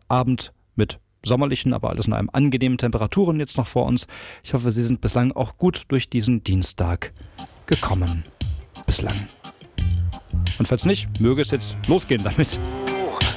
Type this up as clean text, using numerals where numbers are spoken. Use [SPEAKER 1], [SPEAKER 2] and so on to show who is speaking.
[SPEAKER 1] Abend mit sommerlichen, aber alles in einem angenehmen Temperaturen jetzt noch vor uns. Ich hoffe, Sie sind bislang auch gut durch diesen Dienstag gekommen. Bislang. Und falls nicht, möge es jetzt losgehen damit.